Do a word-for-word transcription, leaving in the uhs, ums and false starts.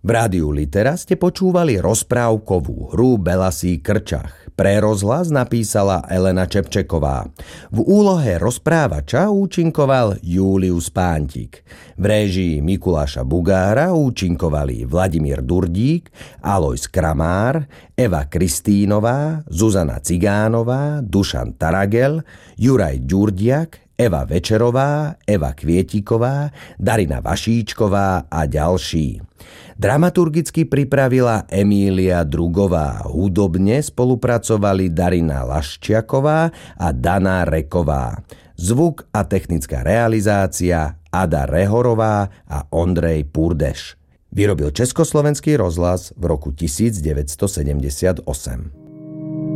V rádiu Litera ste počúvali rozprávkovú hru Belasý krčach. Pre rozhlas napísala Elena Čepčeková. V úlohe rozprávača účinkoval Július Pántik. V réžii Mikuláša Bugára účinkovali Vladimír Durdík, Alojz Kramár, Eva Kristínová, Zuzana Cigánová, Dušan Taragel, Juraj Ďurdiak, Eva Večerová, Eva Kvietíková, Darina Vašíčková a ďalší. Dramaturgicky pripravila Emília Drugová, hudobne spolupracovali Darina Laščiaková a Dana Reková. Zvuk a technická realizácia Ada Rehorová a Ondrej Purdeš. Vyrobil Československý rozhlas v roku devätnásť sedemdesiatosem.